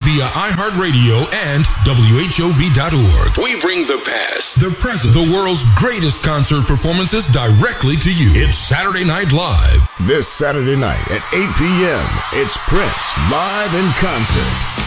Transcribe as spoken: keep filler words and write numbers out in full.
via iHeartRadio and W H O V dot org. We bring the past, the present, the world's greatest concert performances directly to you. It's Saturday Night Live. This Saturday night at eight p.m., it's Prince live in concert.